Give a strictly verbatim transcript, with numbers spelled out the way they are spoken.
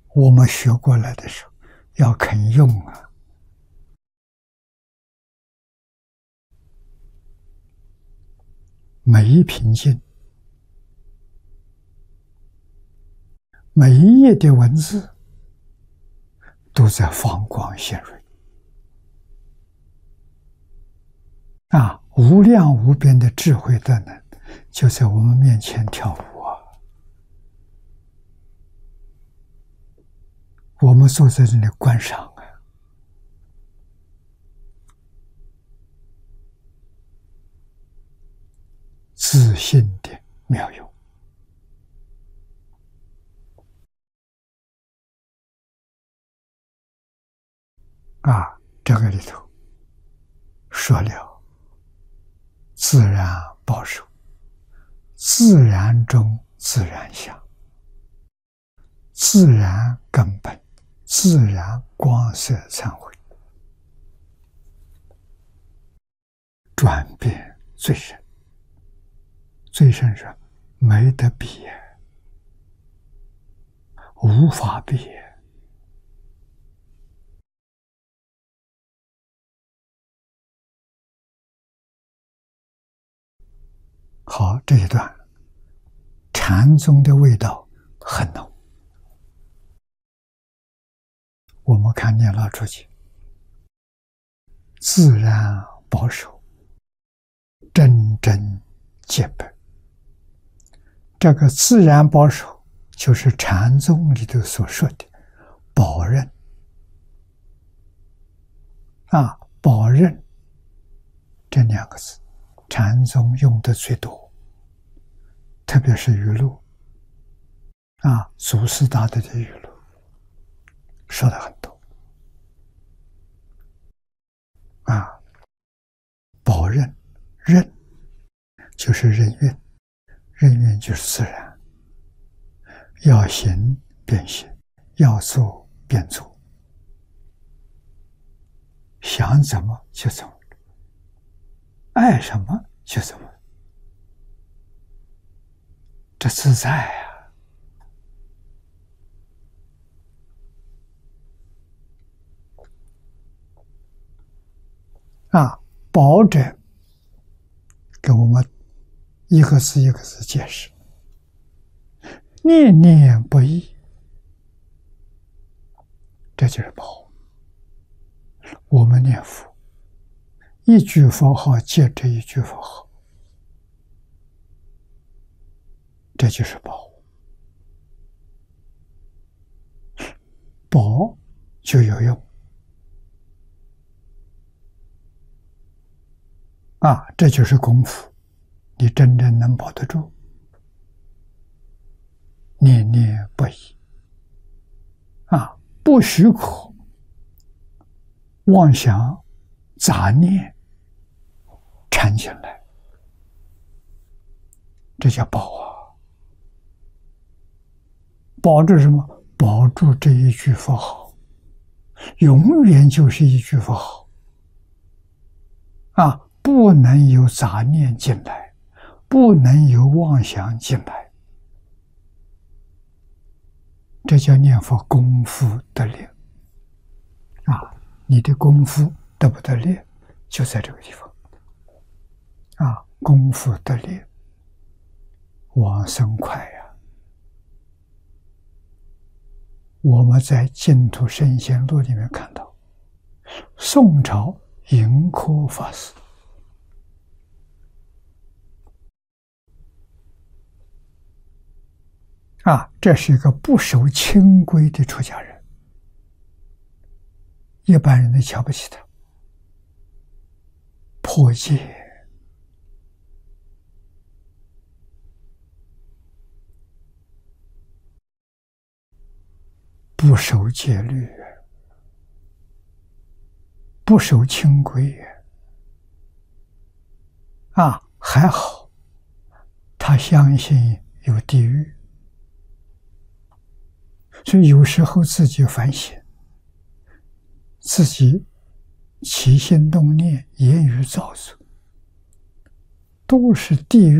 我们学过来的时候要肯用啊。每一品经，每一页的文字都在放光显锐啊！无量无边的智慧德能就在我们面前跳舞啊！我们坐在这里观赏啊，自信的妙用啊！这个里头说了自然报受，自然中自然相，自然根本，自然光色忏悔，转变最深。最深是没得比，无法比。好，这一段禅宗的味道很浓。我们看念老注解，自然保守，真真洁白。这个自然保守就是禅宗里头所说的保任啊，保任这两个字禅宗用的最多，特别是语录啊，祖师大德的语录说的很多啊。保任，任就是任运，任运就是自然，要行便行，要做便做，想怎么就怎么，爱什么就怎么，这自在啊！啊，保者给我们一个字一个字解释，念念不异，这就是保。我们念佛，一句佛号接着一句佛号，这就是保。保就有用啊，这就是功夫，你真正能保得住，念念不异啊，不许可妄想杂念缠进来，这叫保啊！保住什么？保住这一句佛号，永远就是一句佛号啊！不能有杂念进来，不能有妄想进来，这叫念佛功夫得力啊！你的功夫得不得力，就在这个地方啊！功夫得力，往生快呀！我们在《净土圣贤录》里面看到，宋朝盈科法师啊，这是一个不守清规的出家人，一般人都瞧不起他，破戒，不守戒律，不守清规啊，还好他相信有地狱，所以有时候自己反省，自己起心动念、言语造作，都是地狱